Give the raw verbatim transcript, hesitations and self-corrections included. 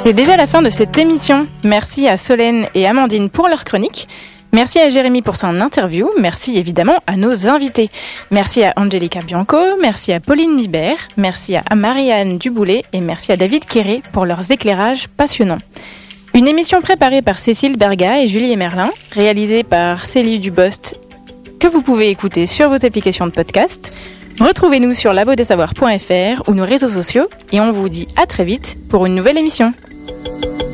C'est déjà la fin de cette émission. Merci à Solène et Amandine pour leur chronique. Merci à Jérémy pour son interview. Merci évidemment à nos invités. Merci à Angelica Bianco, merci à Pauline Libert, merci à Marianne Duboulet et merci à David Quéré pour leurs éclairages passionnants. Une émission préparée par Cécile Berga et Julie Merlin, réalisée par Célie Dubost, que vous pouvez écouter sur vos applications de podcast. Retrouvez-nous sur labo des savoirs point f r ou nos réseaux sociaux et on vous dit à très vite pour une nouvelle émission.